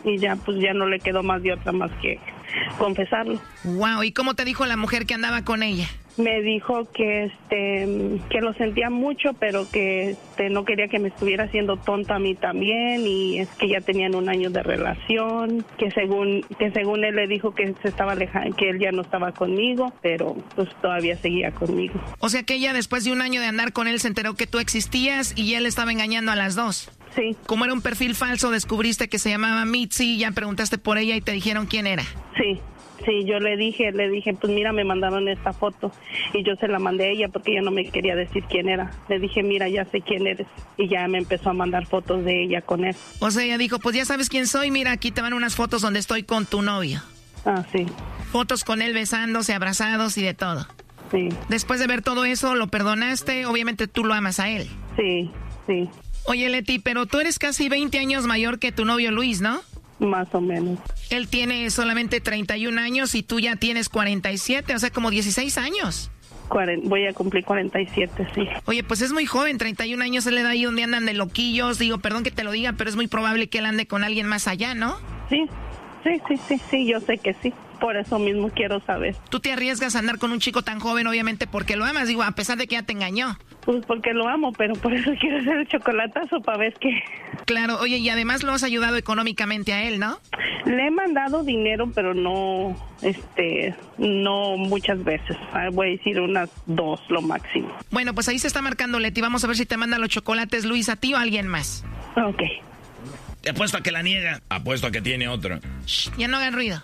y ya pues ya no le quedó más de otra más que confesarlo. Wow, ¿y cómo te dijo la mujer que andaba con ella? Me dijo que que lo sentía mucho, pero que no quería que me estuviera haciendo tonta a mí también, y es que ya tenían 1 año de relación, que según él le dijo que se estaba alejando, que él ya no estaba conmigo, pero pues todavía seguía conmigo. O sea que ella después de 1 año de andar con él se enteró que tú existías y él estaba engañando a las dos. Sí. Como era un perfil falso, descubriste que se llamaba Mitzi, ya preguntaste por ella y te dijeron quién era. Sí. Sí, yo le dije, pues mira, me mandaron esta foto y yo se la mandé a ella porque ella no me quería decir quién era. Le dije, mira, ya sé quién eres, y ya me empezó a mandar fotos de ella con él. O sea, ella dijo, pues ya sabes quién soy, mira, aquí te van unas fotos donde estoy con tu novio. Ah, sí. Fotos con él besándose, abrazados y de todo. Sí. Después de ver todo eso, ¿lo perdonaste? Obviamente tú lo amas a él. Sí, sí. Oye, Leti, pero tú eres casi 20 años mayor que tu novio Luis, ¿no? Más o menos. Él tiene solamente 31 años y tú ya tienes 47, o sea, como 16 años. Voy a cumplir 47, sí. Oye, pues es muy joven, 31 años, él le da ahí donde andan de loquillos. Digo, perdón que te lo diga, pero es muy probable que él ande con alguien más allá, ¿no? Sí, yo sé que sí. Por eso mismo quiero saber. ¿Tú te arriesgas a andar con un chico tan joven, obviamente porque lo amas? Digo, a pesar de que ya te engañó. Pues porque lo amo, pero por eso quiero hacer el chocolatazo para ver qué. Claro, oye, y además lo has ayudado económicamente a él, ¿no? Le he mandado dinero, pero no muchas veces. Voy a decir unas 2 lo máximo. Bueno, pues ahí se está marcando Leti. Vamos a ver si te manda los chocolates, Luis, a ti o a alguien más. Ok. Te apuesto a que la niega. Apuesto a que tiene otro. Shh, ya no hagan ruido.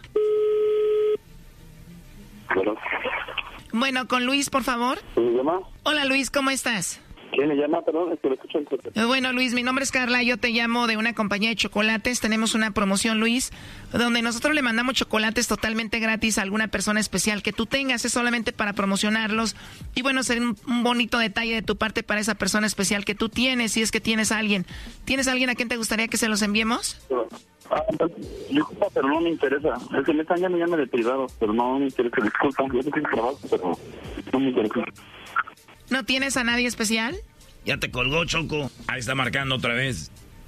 Bueno. Bueno, con Luis, por favor. ¿Quién me llama? Hola, Luis, ¿cómo estás? ¿Quién me llama? Perdón, es que lo escucho en... Bueno, Luis, mi nombre es Carla, yo te llamo de una compañía de chocolates. Tenemos una promoción, Luis, donde nosotros le mandamos chocolates totalmente gratis a alguna persona especial que tú tengas. Es solamente para promocionarlos. Y bueno, sería un bonito detalle de tu parte para esa persona especial que tú tienes, si es que tienes a alguien. ¿Tienes a alguien a quien te gustaría que se los enviemos? Disculpa, pero no me interesa. Es que me están llamando de privado, pero no me interesa. Disculpa, yo tengo trabajo, pero no me interesa. ¿No tienes a nadie especial? Ya te colgó, Choco. Ahí está marcando otra vez.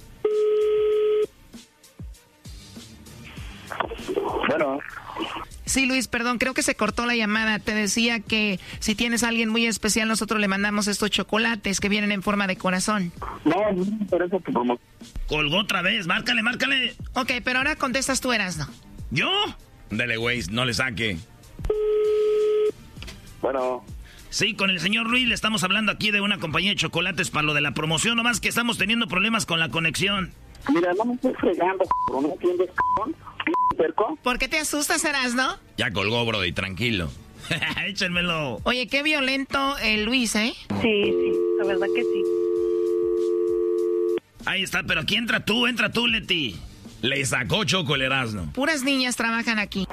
Bueno. Sí, Luis, perdón, creo que se cortó la llamada. Te decía que si tienes a alguien muy especial, nosotros le mandamos estos chocolates que vienen en forma de corazón. No me interesa tu promoción. Colgó otra vez. Márcale, márcale. Ok, pero ahora contestas tú, Erasno. ¿Yo? Dele, güey, no le saque. Bueno. Sí, con el señor Luis le estamos hablando aquí de una compañía de chocolates para lo de la promoción, nomás que estamos teniendo problemas con la conexión. Mira, no me estoy fregando, ¿no me entiendes, cabrón? ¿Perco? ¿Por qué te asustas, Erasno? Ya colgó, brody, tranquilo. Échenmelo. Oye, qué violento el Luis, ¿eh? Sí, la verdad que sí. Ahí está, pero aquí entra tú, Leti. Le sacó Choco el Erasno. Puras niñas trabajan aquí.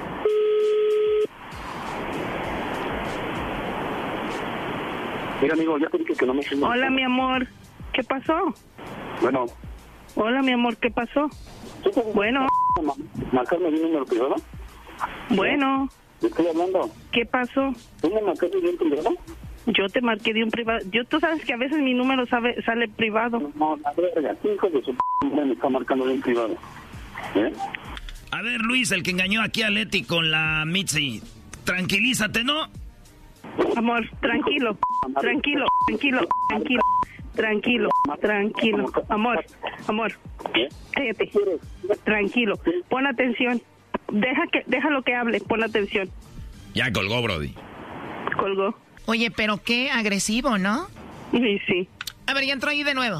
Mira, amigo, ya te dije que no me siento. Hola, mi amor. ¿Qué pasó? Bueno. Hola, mi amor, ¿qué pasó? Bueno. ¿Marcarme de un número privado? Bueno. ¿Te estoy hablando? ¿Qué pasó? ¿Tú me marcaste de un privado? Yo te marqué de un privado. Tú sabes que a veces mi número sale privado. No, la verga, hijo de su me está marcando de un privado. ¿Eh? A ver, Luis, el que engañó aquí a Leti con la Mitzi. Tranquilízate, ¿no? Amor, tranquilo. Amor. Cállate. Tranquilo. Pon atención. Déjalo que hable. Pon atención. Ya colgó, brody. Colgó. Oye, pero qué agresivo, ¿no? Sí. A ver, ya entró ahí de nuevo.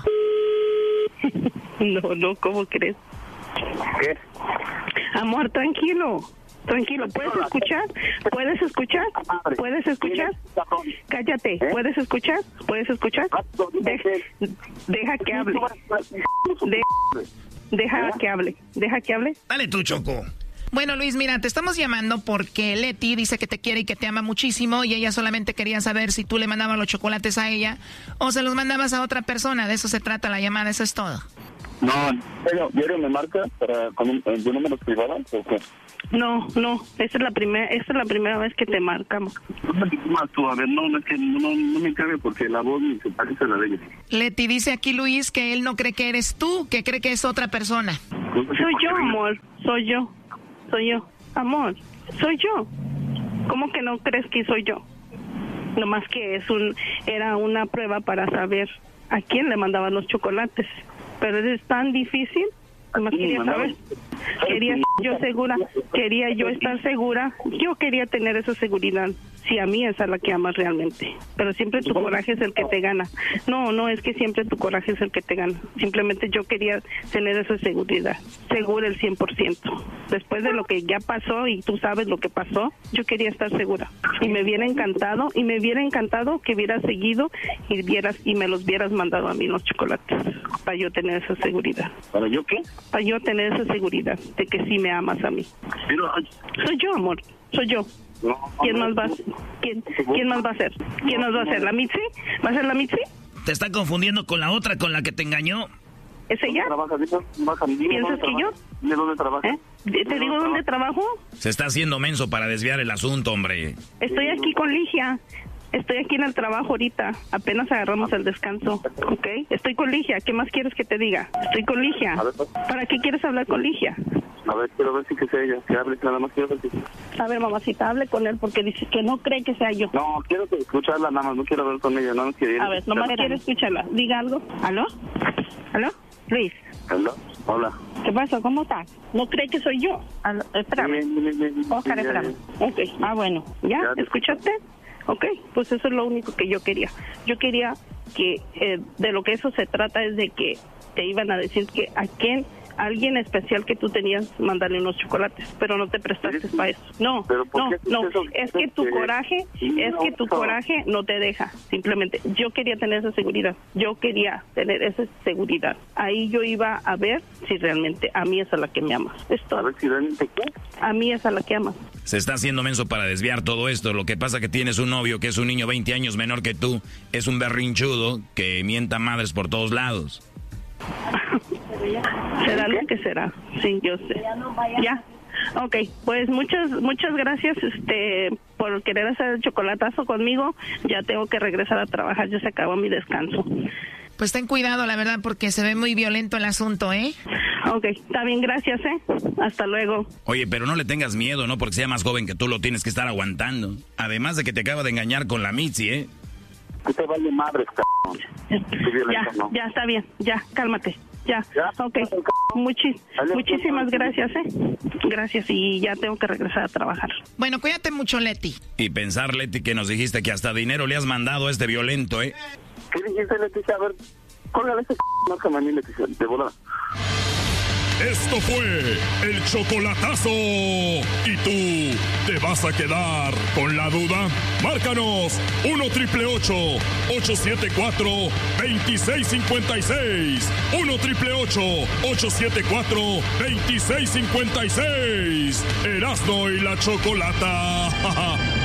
No, ¿cómo crees? ¿Qué? Amor, tranquilo. ¿Puedes escuchar? Cállate. ¿Puedes escuchar? Deja que hable. Deja que hable. Dale tú, Choco. Bueno, Luis, mira, te estamos llamando porque Leti dice que te quiere y que te ama muchísimo y ella solamente quería saber si tú le mandabas los chocolates a ella o se los mandabas a otra persona. De eso se trata la llamada, eso es todo. No, ¿diario me marca de números privados o qué? No, esa es la primera vez que te marcamos. A ver, no, es que no me cabe porque la voz se parece a la de ella. Leti, dice aquí Luis que él no cree que eres tú, que cree que es otra persona. Soy yo, amor, soy yo, amor, soy yo. ¿Cómo que no crees que soy yo? Nomás que era una prueba para saber a quién le mandaban los chocolates. Pero es tan difícil, nomás quería saber. Quería yo estar segura. Yo quería tener esa seguridad. Si a mí es a la que amas realmente. Pero siempre tu coraje es el que te gana. No, es que siempre tu coraje es el que te gana. Simplemente yo quería tener esa seguridad. Segura el 100%. Después de lo que ya pasó y tú sabes lo que pasó, yo quería estar segura. Y me hubiera encantado que hubieras seguido y me los hubieras mandado a mí los chocolates. Para yo tener esa seguridad. ¿Para yo qué? Para yo tener esa seguridad de que sí me amas a mí. Soy yo, amor. Soy yo. ¿Quién más va a ser? ¿Quién más va a ser? ¿Quién más va a ser? ¿La Mitzi? ¿Va a ser la Mitzi? Te está confundiendo con la otra, con la que te engañó. ¿Es ella? ¿Piensas que yo? ¿De dónde trabaja? ¿Te digo dónde trabajo? Se está haciendo menso para desviar el asunto, hombre. Estoy aquí con Ligia. Estoy aquí en el trabajo ahorita. Apenas agarramos el descanso. ¿Ok? Estoy con Ligia. ¿Qué más quieres que te diga? Estoy con Ligia. ¿Para qué quieres hablar con Ligia? A ver, quiero ver si que sea ella. Que hable, nada más quiero ver si... A ver, mamacita, hable con él porque dice que no cree que sea yo. No, quiero escucharla nada más. No quiero hablar con ella. No quiero ir. A ver, nomás quiero escucharla. Diga algo. ¿Aló? Luis. ¿Aló? Hola. ¿Qué pasa? ¿Cómo estás? ¿No cree que soy yo? Espérame. Oscar, espérame. Ok. Bueno. ¿Ya? ¿Escuchaste? Ok, pues eso es lo único que yo quería. Yo quería que de lo que eso se trata es de que te iban a decir que alguien especial que tú tenías mandarle unos chocolates, pero no te prestaste para eso. No, es que tu coraje no te deja. Simplemente yo quería tener esa seguridad. Ahí yo iba a ver si realmente a mí es a la que me amas. Esto. A ver si realmente qué. A mí es a la que amas. Se está haciendo menso para desviar todo esto. Lo que pasa que tienes un novio que es un niño 20 años menor que tú, es un berrinchudo que mienta madres por todos lados. Será lo que será. Sí, yo sé. Ya. Ok, pues muchas gracias por querer hacer el chocolatazo conmigo. Ya tengo que regresar a trabajar, ya se acabó mi descanso. Pues ten cuidado, la verdad, porque se ve muy violento el asunto, ¿eh? Ok, está bien, gracias, Hasta luego. Oye, pero no le tengas miedo, ¿no? Porque sea más joven que tú, lo tienes que estar aguantando. Además de que te acaba de engañar con la Mitzi, ¿eh? Que te vale madres, cabrón. Ya, está bien, ya, cálmate. Ya, ok. Muchísimas gracias, Gracias, y ya tengo que regresar a trabajar. Bueno, cuídate mucho, Leti. Y pensar, Leti, que nos dijiste que hasta dinero le has mandado a este violento, ¿eh? ¿Qué dijiste, Leticia? A ver, córgale ese márcame a mí, Leticia, de volada. Esto fue el chocolatazo. ¿Y tú te vas a quedar con la duda? Márcanos 1-888-874-2656. 1-888-874-2656. Erasmo y la Chocolata.